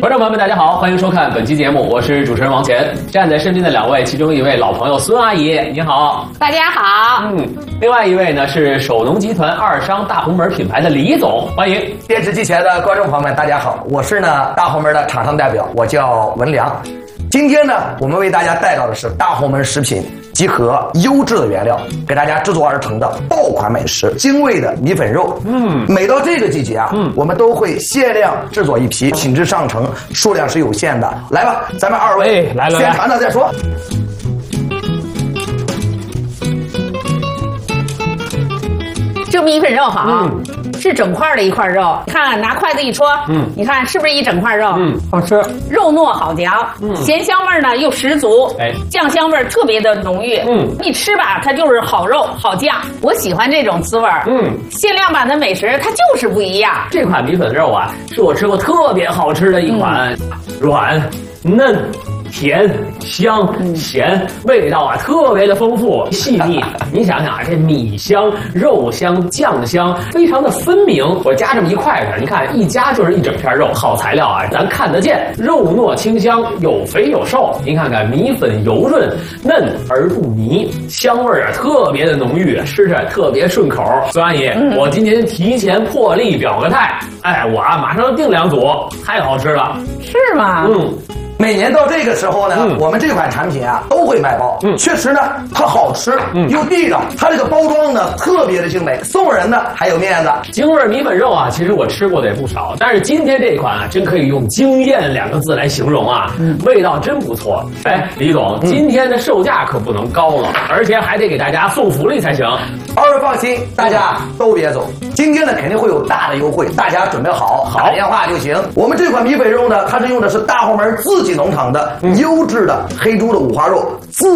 观众朋友们，大家好，欢迎收看本期节目，我是主持人王乾。站在身边的两位，其中一位老朋友孙阿姨，你好。 大家好。 另外一位呢是首农集团二商大红门品牌的李总，欢迎。 电视机前的观众朋友们，大家好，我是大红门的厂商代表，我叫文良。今天呢，我们为大家带到的是大红门食品集合优质的原料，给大家制作而成的爆款美食，精味的米粉肉。每到这个季节啊，我们都会限量制作一批，品质上乘，数量是有限的。来吧，咱们二位来先尝尝再说。 这米粉肉好，是整块的一块肉。看，拿筷子一戳，你看是不是一整块肉？ 好吃， 肉糯好嚼，咸香味呢又十足，酱香味特别的浓郁。一吃吧，它就是好肉好酱，我喜欢这种滋味。限量版的美食它就是不一样。 这款米粉肉啊，是我吃过特别好吃的一款，软嫩。甜、香、咸，味道啊特别的丰富细腻。你想想啊，这米香、肉香、酱香，非常的分明。我夹这么一筷子，你看一夹就是一整片肉，好材料啊，咱看得见，肉糯清香，有肥有瘦。您看看米粉油润嫩而不泥，香味啊特别的浓郁，吃着特别顺口。孙阿姨，我今天提前破例表个态，我啊马上订2组，太好吃了。 是吗？ 每年到这个时候呢，我们这款产品啊都会卖包。确实呢，它好吃又地道，它这个包装呢特别的精美，送人呢还有面子。 京味米粉肉啊，其实我吃过的也不少，但是今天这款啊，真可以用惊艳2个字来形容啊，味道真不错。李总，今天的售价可不能高了，而且还得给大家送福利才行。 二位放心，大家都别走，今天呢肯定会有大的优惠，大家准备好，打电话就行。我们这款米粉肉呢，它是用的是大红门自己农场的优质的黑猪的五花肉。